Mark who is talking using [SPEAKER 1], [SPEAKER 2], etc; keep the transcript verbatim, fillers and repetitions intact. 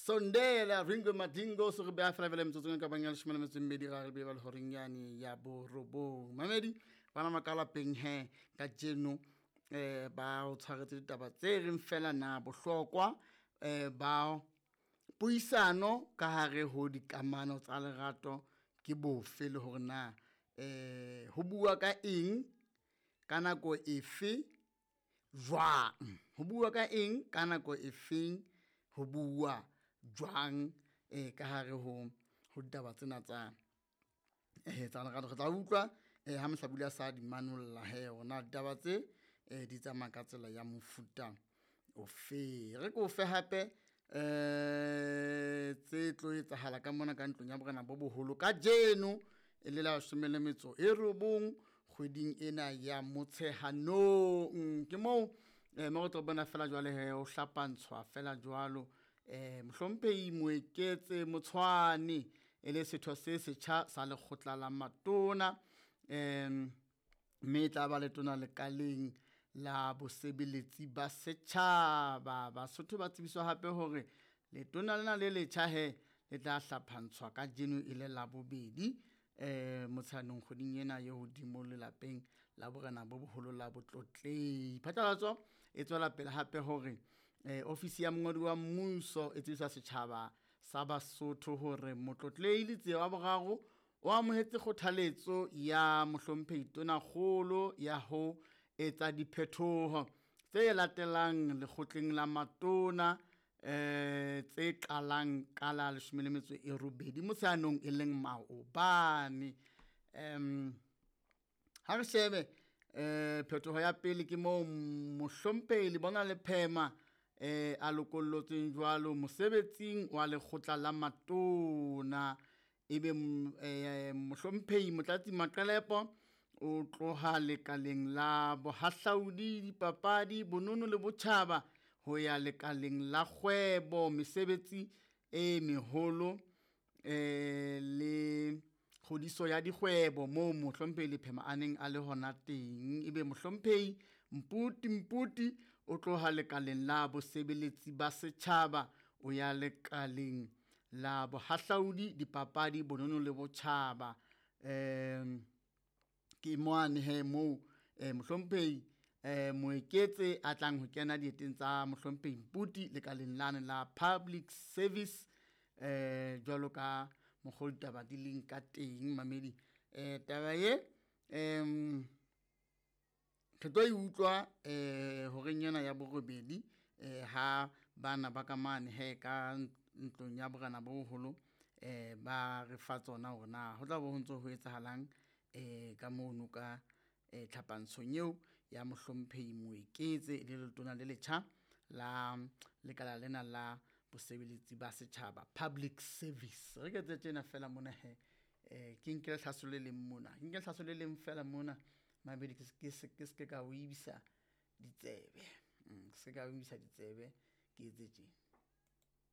[SPEAKER 1] Sondela Ringo Madingo so re bea fela fela metsotso ka banya le shimela metsembedi ga re be ba le horenyane ya bo robo mamedi bana makala peng he ka jeno eh ba o tshwaretse ditaba tse reng fela na bohlokwa eh ba puisano ka hare ho dikamano tsa lerato ke bofe le hore na eh ho bua ka eng ka nako efe jwang ho bua ka eng ka nako efeng ho bua jwang eh ka hare ho ho ditaba tsena tsa eh tsa lerato re tla utlwa eh ha Mohlabula sa di manolla he ona ditaba tse eh di tsamaya ka tsela ya mofuta o fe re go fe hape eh tse tlo etsahala ka mona ka ntlong ya borena bo boholo ka jeno e le la shomele metso e robong kgweding ena ya Motsheanong ke mo eh mo tlo bona fela jwale he o hlapantshwa fela jwalo eh Mohlomphehi Moeketse Motshwane e le setho se setjha sa lekgotla la matona em me tla ba le tona le kaleng la bosebeletsi ba setjhaba Basotho ba tsebiswa hape hore le tona lena le letjha he le tla hlaphantshwa ka jeno e le la bobedi eh Motsheanong kgoding ena ye hodimo le lapeng la borena bo boholo la Botlotlehi. Phatlalatso e tswela pele hape hore eh ofisi ya mongodi wa mmuso e tsebisa setjhaba sa Basotho hore Motlotlehi Letsie wa boraro o amohetse kgothaletso ya Mohlomphehi Tona Kgolo ya ho etsa diphethoho tse latelang lekgotleng la matona eh tse qalang ka la leshome le metso e robedi Motsheanong e leng maobane. em ha re shebe eh phethoho ya pele ke mo Mohlomphehi le bona le phema eh a lokollotseng jwalo mosebetsing wa lekgotla la matona ebe eh Mohlomphehi Motlatsi Maqelepo o tloha lekaleng la bohahlaudi dipapadi bonono le botjhaba ho ya lekaleng la kgwebo mesebetsi e meholo eh le kgodiso ya dikgwebo mo Mohlomphehi le phema aneng a le hona teng ebe Mohlomphehi Mputi Mputi o tloha lekaleng la bosebeletsi ba setjhaba o ya lekaleng la bohahlaudi dipapadi bonono le botjhaba em ke moane he mo eh Mohlomphehi eh Moeketse a tlang ho kena dieteng tsa Mohlomphehi Mputi lekaleng lane la public service eh jwalo ka mogolo taba di leng ka teng mamedi eh taba ye em ke tlo e utlwa eh ho renyana ya borobedi eh ha bana ba ka mane he ka ntlong ya borena bo boholo eh ba re fa tsona hore na ho tla bo ho ntso ho etsahalang eh ka mono ka eh tlhapantshong eo ya Mohlomphehi Moeketse le letona le letjha la lekala lena la bosebeletsi ba setjhaba public service re ke tsena fela mona he eh ke nkele tlhaso le leng mona ke nkele tlhaso le leng fela mona mabedi ke se ke se ka o ibisa ditsebe ke se ka o ibisa ditsebe ke etse tje